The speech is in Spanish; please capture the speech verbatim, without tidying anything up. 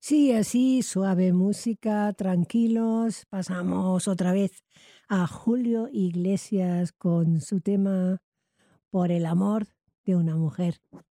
Sí, así, suave música, tranquilos. Pasamos otra vez a Julio Iglesias con su tema Por el amor de una mujer.